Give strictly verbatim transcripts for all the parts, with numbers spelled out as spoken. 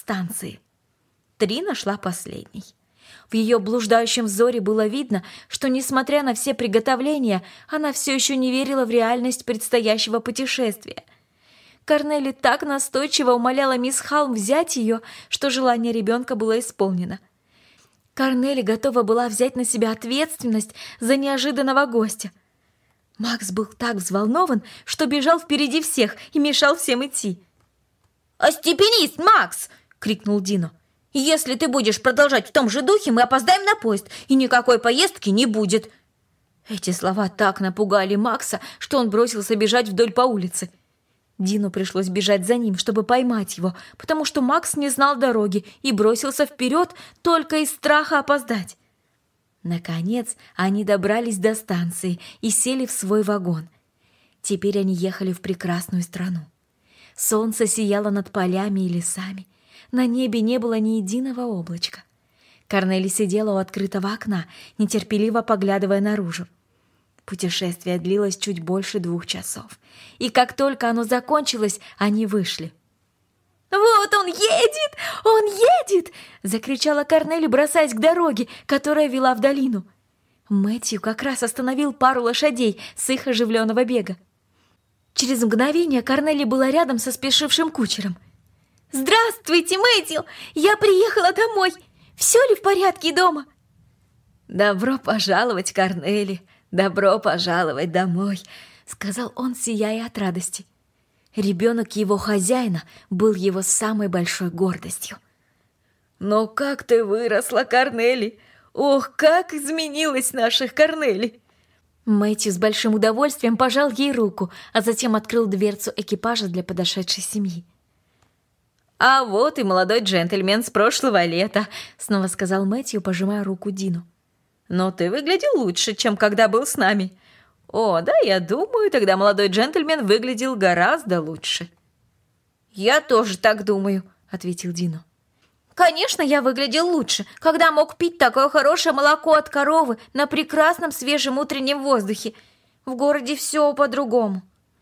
станции. Трина шла последней. В ее блуждающем взоре было видно, что, несмотря на все приготовления, она все еще не верила в реальность предстоящего путешествия. Корнели так настойчиво умоляла мисс Халм взять ее, что желание ребенка было исполнено. Корнели готова была взять на себя ответственность за неожиданного гостя. Макс был так взволнован, что бежал впереди всех и мешал всем идти. «Остепенись, Макс!» — крикнул Дино. «Если ты будешь продолжать в том же духе, мы опоздаем на поезд, и никакой поездки не будет!» Эти слова так напугали Макса, что он бросился бежать вдоль по улице. Дину пришлось бежать за ним, чтобы поймать его, потому что Макс не знал дороги и бросился вперед только из страха опоздать. Наконец они добрались до станции и сели в свой вагон. Теперь они ехали в прекрасную страну. Солнце сияло над полями и лесами. На небе не было ни единого облачка. Корнели сидела у открытого окна, нетерпеливо поглядывая наружу. Путешествие длилось чуть больше двух часов. И как только оно закончилось, они вышли. «Вот он едет! Он едет!» — закричала Корнели, бросаясь к дороге, которая вела в долину. Мэтью как раз остановил пару лошадей с их оживленного бега. Через мгновение Корнели была рядом со спешившим кучером. «Здравствуйте, Мэтью! Я приехала домой! Все ли в порядке дома?» «Добро пожаловать, Корнели! Добро пожаловать домой!» — сказал он, сияя от радости. Ребенок его хозяина был его самой большой гордостью. «Но как ты выросла, Корнели! Ох, как изменилась наших Корнели!» Мэтью с большим удовольствием пожал ей руку, а затем открыл дверцу экипажа для подошедшей семьи. «А вот и молодой джентльмен с прошлого лета», — снова сказал Мэтью, пожимая руку Дину. «Но ты выглядел лучше, чем когда был с нами. О, да, я думаю, тогда молодой джентльмен выглядел гораздо лучше». «Я тоже так думаю», — ответил Дино. «Конечно, я выглядел лучше, когда мог пить такое хорошее молоко от коровы на прекрасном свежем утреннем воздухе. В городе все по-другому».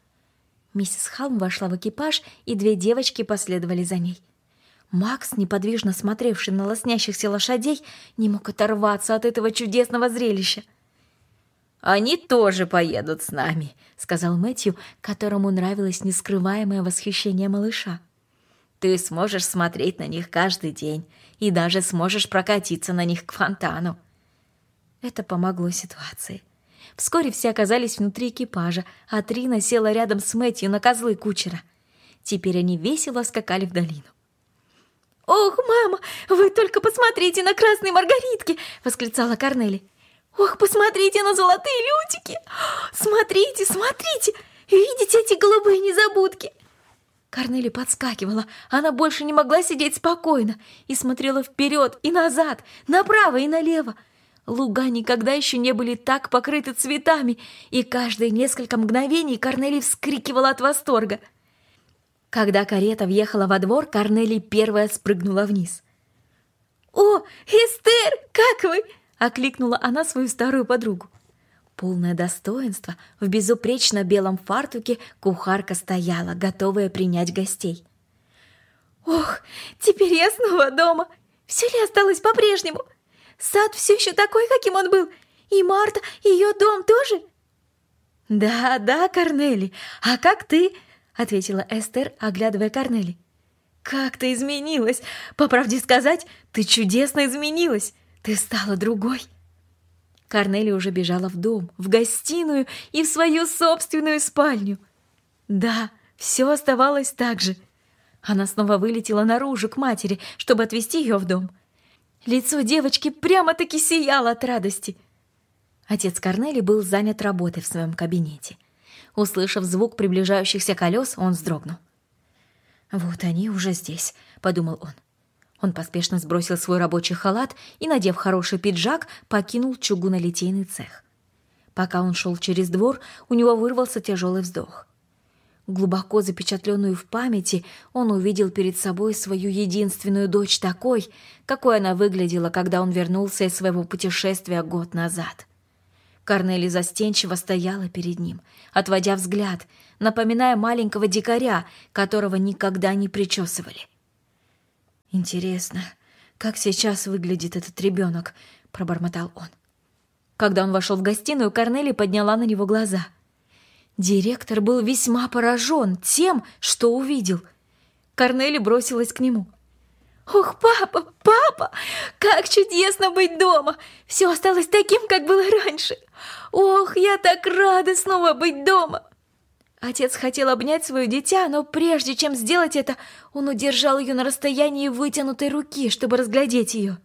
Миссис Халм вошла в экипаж, и две девочки последовали за ней. Макс, неподвижно смотревший на лоснящихся лошадей, не мог оторваться от этого чудесного зрелища. «Они тоже поедут с нами», — сказал Мэтью, которому нравилось нескрываемое восхищение малыша. «Ты сможешь смотреть на них каждый день и даже сможешь прокатиться на них к фонтану». Это помогло ситуации. Вскоре все оказались внутри экипажа, а Трина села рядом с Мэтью на козлы кучера. Теперь они весело скакали в долину. «Ох, мама, вы только посмотрите на красные маргаритки!» — восклицала Корнели. «Ох, посмотрите на золотые лютики! Смотрите, смотрите! Видите эти голубые незабудки?» Корнели подскакивала. Она больше не могла сидеть спокойно и смотрела вперед и назад, направо и налево. Луга никогда еще не были так покрыты цветами, и каждые несколько мгновений Корнели вскрикивала от восторга. Когда карета въехала во двор, Корнели первая спрыгнула вниз. «О, Эстер, как вы?» — окликнула она свою старую подругу. Полное достоинство, в безупречно белом фартуке кухарка стояла, готовая принять гостей. «Ох, теперь я снова дома! Все ли осталось по-прежнему? Сад все еще такой, каким он был, и Марта, и ее дом тоже?» «Да, да, Корнели, а как ты?» — ответила Эстер, оглядывая Корнели. «Как ты изменилась! По правде сказать, ты чудесно изменилась! Ты стала другой!» Корнели уже бежала в дом, в гостиную и в свою собственную спальню. Да, все оставалось так же. Она снова вылетела наружу к матери, чтобы отвезти ее в дом. Лицо девочки прямо-таки сияло от радости. Отец Корнели был занят работой в своем кабинете. Услышав звук приближающихся колес, он вздрогнул. «Вот они уже здесь», — подумал он. Он поспешно сбросил свой рабочий халат и, надев хороший пиджак, покинул чугунолитейный цех. Пока он шел через двор, у него вырвался тяжелый вздох. Глубоко запечатленную в памяти, он увидел перед собой свою единственную дочь такой, какой она выглядела, когда он вернулся из своего путешествия год назад. Корнели застенчиво стояла перед ним, отводя взгляд, напоминая маленького дикаря, которого никогда не причесывали. «Интересно, как сейчас выглядит этот ребенок?» – пробормотал он. Когда он вошел в гостиную, Корнели подняла на него глаза. Директор был весьма поражен тем, что увидел. Корнели бросилась к нему. «Ох, папа, папа, как чудесно быть дома! Все осталось таким, как было раньше! Ох, я так рада снова быть дома!» Отец хотел обнять свое дитя, но прежде чем сделать это, он удержал ее на расстоянии вытянутой руки, чтобы разглядеть ее.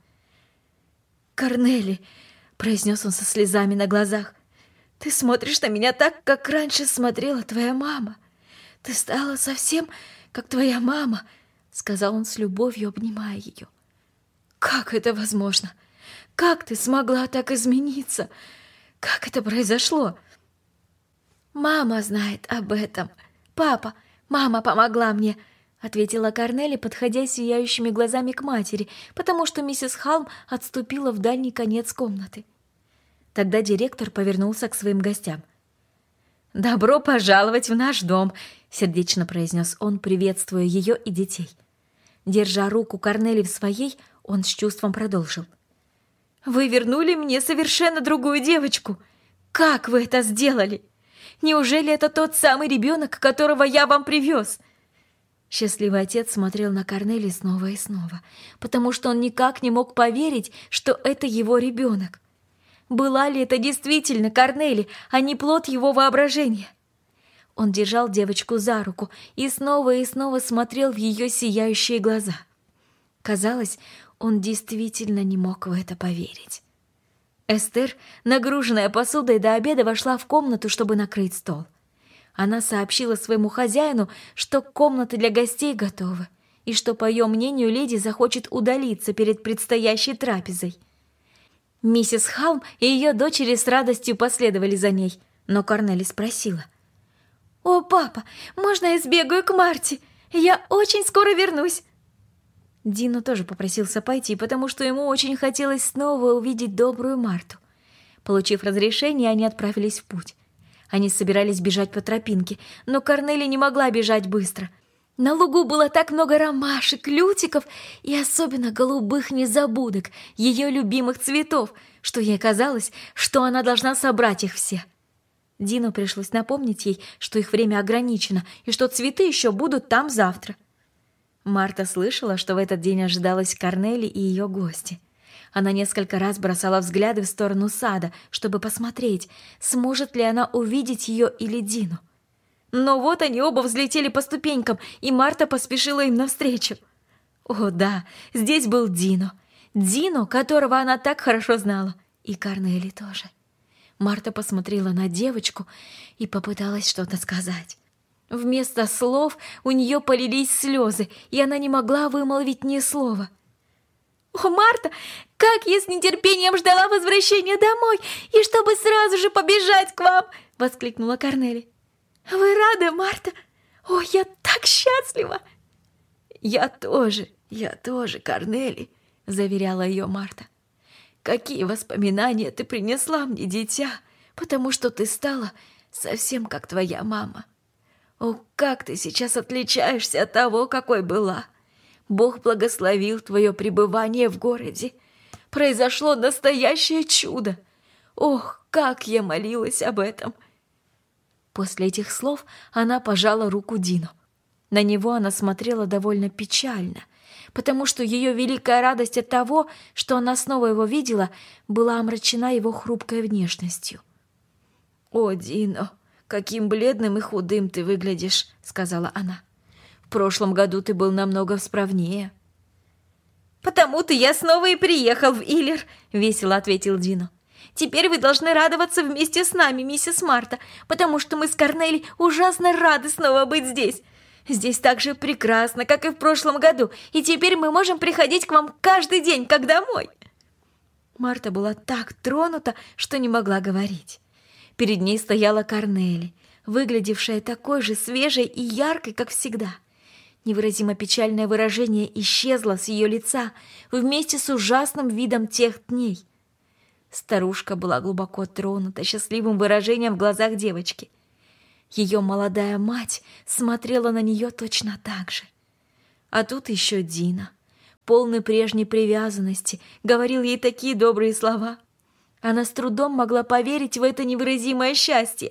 «Корнели», — произнес он со слезами на глазах, — «ты смотришь на меня так, как раньше смотрела твоя мама. Ты стала совсем как твоя мама», — сказал он с любовью, обнимая ее. «Как это возможно? Как ты смогла так измениться? Как это произошло?» «Мама знает об этом. Папа, мама помогла мне», — ответила Корнели, подходя сияющими глазами к матери, потому что миссис Халм отступила в дальний конец комнаты. Тогда директор повернулся к своим гостям. «Добро пожаловать в наш дом», — сердечно произнес он, приветствуя ее и детей. Держа руку Корнели в своей, он с чувством продолжил. «Вы вернули мне совершенно другую девочку. Как вы это сделали? Неужели это тот самый ребенок, которого я вам привез?» Счастливый отец смотрел на Корнели снова и снова, потому что он никак не мог поверить, что это его ребенок. Была ли это действительно Корнели, а не плод его воображения? Он держал девочку за руку и снова и снова смотрел в ее сияющие глаза. Казалось, он действительно не мог в это поверить. Эстер, нагруженная посудой до обеда, вошла в комнату, чтобы накрыть стол. Она сообщила своему хозяину, что комнаты для гостей готовы, и что, по ее мнению, леди захочет удалиться перед предстоящей трапезой. Миссис Халм и ее дочери с радостью последовали за ней, но Корнели спросила. «О, папа, можно я сбегаю к Марте? Я очень скоро вернусь!» Дино тоже попросился пойти, потому что ему очень хотелось снова увидеть добрую Марту. Получив разрешение, они отправились в путь. Они собирались бежать по тропинке, но Корнели не могла бежать быстро. На лугу было так много ромашек, лютиков и особенно голубых незабудок, ее любимых цветов, что ей казалось, что она должна собрать их все. Дину пришлось напомнить ей, что их время ограничено и что цветы еще будут там завтра. Марта слышала, что в этот день ожидалась Корнели и ее гости. Она несколько раз бросала взгляды в сторону сада, чтобы посмотреть, сможет ли она увидеть ее или Дину. Но вот они оба взлетели по ступенькам, и Марта поспешила им навстречу. О да, здесь был Дино. Дино, которого она так хорошо знала. И Корнели тоже. Марта посмотрела на девочку и попыталась что-то сказать. Вместо слов у нее полились слезы, и она не могла вымолвить ни слова. «О, Марта, как я с нетерпением ждала возвращения домой, и чтобы сразу же побежать к вам!» — воскликнула Корнели. «Вы рады, Марта? О, я так счастлива!» «Я тоже, я тоже, Корнели», — заверяла ее Марта. «Какие воспоминания ты принесла мне, дитя, потому что ты стала совсем как твоя мама. О, как ты сейчас отличаешься от того, какой была! Бог благословил твое пребывание в городе. Произошло настоящее чудо! Ох, как я молилась об этом!» После этих слов она пожала руку Дину. На него она смотрела довольно печально, потому что ее великая радость от того, что она снова его видела, была омрачена его хрупкой внешностью. «О, Дино, каким бледным и худым ты выглядишь», — сказала она. «В прошлом году ты был намного справнее». «Потому-то я снова и приехал в Иллер», — весело ответил Дино. «Теперь вы должны радоваться вместе с нами, миссис Марта, потому что мы с Корнели ужасно рады снова быть здесь. Здесь так же прекрасно, как и в прошлом году, и теперь мы можем приходить к вам каждый день, как домой». Марта была так тронута, что не могла говорить. Перед ней стояла Корнели, выглядевшая такой же свежей и яркой, как всегда. Невыразимо печальное выражение исчезло с ее лица вместе с ужасным видом тех дней. Старушка была глубоко тронута счастливым выражением в глазах девочки. Ее молодая мать смотрела на нее точно так же. А тут еще Дина. полный прежней привязанности, говорил ей такие добрые слова. Она с трудом могла поверить в это невыразимое счастье.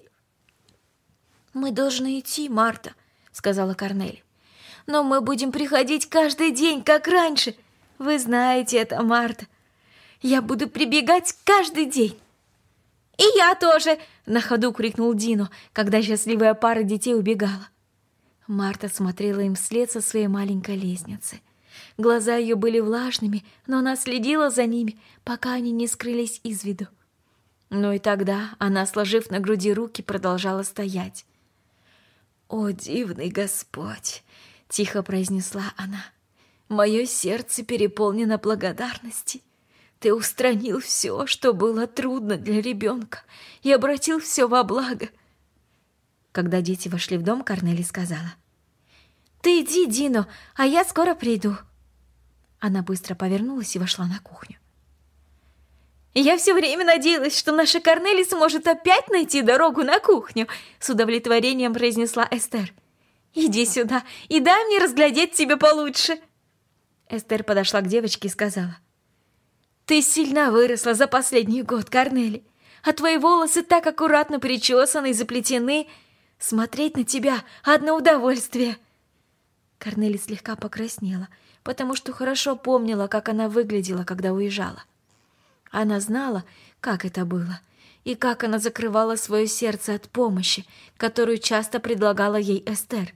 «Мы должны идти, Марта», — сказала Корнели. «Но мы будем приходить каждый день, как раньше. Вы знаете это, Марта. Я буду прибегать каждый день». «И я тоже!» — на ходу крикнул Дино, когда счастливая пара детей убегала. Марта смотрела им вслед со своей маленькой лестницы. Глаза ее были влажными, но она следила за ними, пока они не скрылись из виду. Но и тогда она, сложив на груди руки, продолжала стоять. «О, дивный Господь!» — тихо произнесла она. «Мое сердце переполнено благодарности. Ты устранил все, что было трудно для ребенка, и обратил все во благо». Когда дети вошли в дом, Корнели сказала: «Ты иди, Дино, а я скоро приду». Она быстро повернулась и вошла на кухню. «Я все время надеялась, что наша Корнели сможет опять найти дорогу на кухню», — с удовлетворением произнесла Эстер. «Иди сюда и дай мне разглядеть тебя получше». Эстер подошла к девочке и сказала: «Ты сильно выросла за последний год, Корнели, а твои волосы так аккуратно причесаны и заплетены. Смотреть на тебя — одно удовольствие». Корнели слегка покраснела, потому что хорошо помнила, как она выглядела, когда уезжала. Она знала, как это было, и как она закрывала свое сердце от помощи, которую часто предлагала ей Эстер.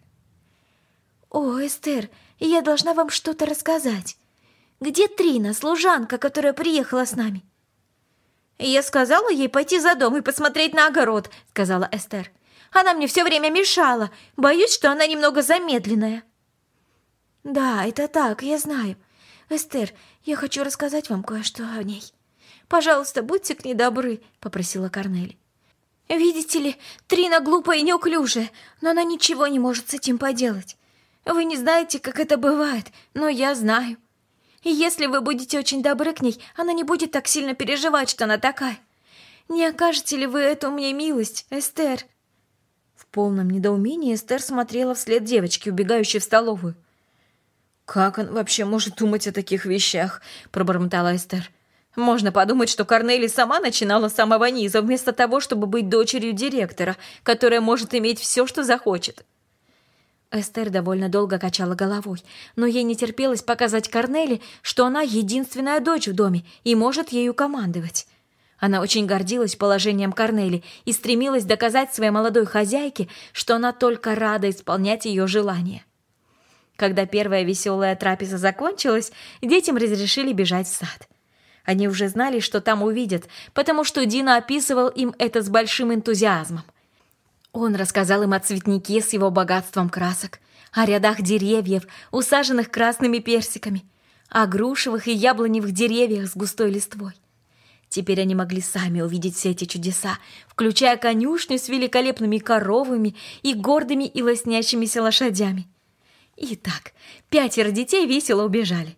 «О, Эстер, я должна вам что-то рассказать. Где Трина, служанка, которая приехала с нами?» «Я сказала ей пойти за дом и посмотреть на огород», — сказала Эстер. «Она мне все время мешала. Боюсь, что она немного замедленная». «Да, это так, я знаю. Эстер, я хочу рассказать вам кое-что о ней. Пожалуйста, будьте к ней добры», — попросила Корнели. «Видите ли, Трина глупая и неуклюжая, но она ничего не может с этим поделать. Вы не знаете, как это бывает, но я знаю. И если вы будете очень добры к ней, она не будет так сильно переживать, что она такая. Не окажете ли вы эту мне милость, Эстер?» В полном недоумении Эстер смотрела вслед девочке, убегающей в столовую. «Как он вообще может думать о таких вещах?» — пробормотала Эстер. «Можно подумать, что Корнели сама начинала с самого низа, вместо того, чтобы быть дочерью директора, которая может иметь все, что захочет». Эстер довольно долго качала головой, но ей не терпелось показать Корнели, что она единственная дочь в доме и может ею командовать. Она очень гордилась положением Корнели и стремилась доказать своей молодой хозяйке, что она только рада исполнять ее желания. Когда первая веселая трапеза закончилась, детям разрешили бежать в сад. Они уже знали, что там увидят, потому что Дино описывал им это с большим энтузиазмом. Он рассказал им о цветнике с его богатством красок, о рядах деревьев, усаженных красными персиками, о грушевых и яблоневых деревьях с густой листвой. Теперь они могли сами увидеть все эти чудеса, включая конюшню с великолепными коровами и гордыми и лоснящимися лошадями. Итак, пятеро детей весело убежали.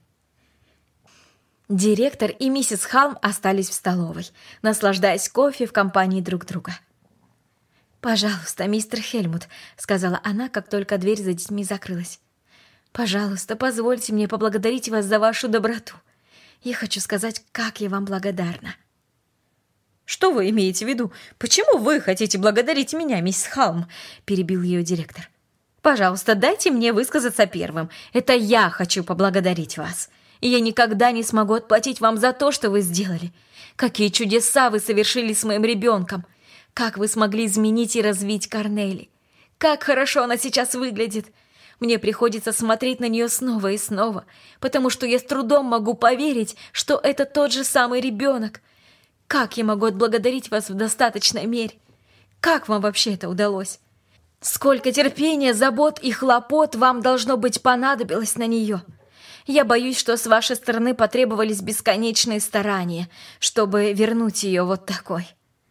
Директор и миссис Халм остались в столовой, наслаждаясь кофе в компании друг друга. «Пожалуйста, мистер Хельмут», — сказала она, как только дверь за детьми закрылась. «Пожалуйста, позвольте мне поблагодарить вас за вашу доброту. Я хочу сказать, как я вам благодарна». «Что вы имеете в виду? Почему вы хотите благодарить меня, миссис Халм?» — перебил ее директор. «Пожалуйста, дайте мне высказаться первым. Это я хочу поблагодарить вас. И я никогда не смогу отплатить вам за то, что вы сделали. Какие чудеса вы совершили с моим ребенком. Как вы смогли изменить и развить Корнели. Как хорошо она сейчас выглядит. Мне приходится смотреть на нее снова и снова, потому что я с трудом могу поверить, что это тот же самый ребенок. Как я могу отблагодарить вас в достаточной мере? Как вам вообще это удалось? Сколько терпения, забот и хлопот вам, должно быть, понадобилось на нее. Я боюсь, что с вашей стороны потребовались бесконечные старания, чтобы вернуть ее вот такой».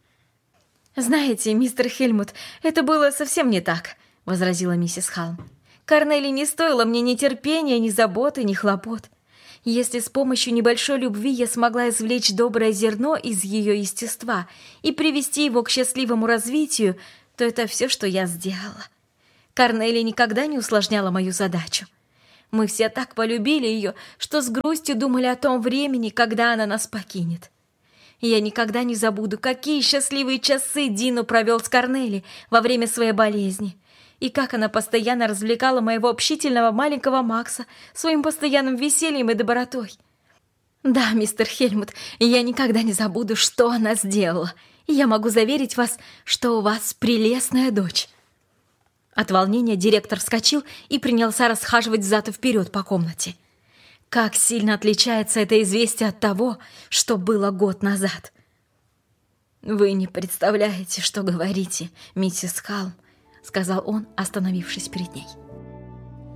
«Знаете, мистер Хельмут, это было совсем не так», — возразила миссис Халм. «Корнели не стоило мне ни терпения, ни заботы, ни хлопот. Если с помощью небольшой любви я смогла извлечь доброе зерно из ее естества и привести его к счастливому развитию, то это все, что я сделала. Корнели никогда не усложняла мою задачу. Мы все так полюбили ее, что с грустью думали о том времени, когда она нас покинет. Я никогда не забуду, какие счастливые часы Дину провел с Корнели во время своей болезни, и как она постоянно развлекала моего общительного маленького Макса своим постоянным весельем и добротой. Да, мистер Хельмут, я никогда не забуду, что она сделала, и я могу заверить вас, что у вас прелестная дочь». От волнения директор вскочил и принялся расхаживать взад и вперед по комнате. Как сильно отличается это известие от того, что было год назад. «Вы не представляете, что говорите, миссис Халм», — сказал он, остановившись перед ней.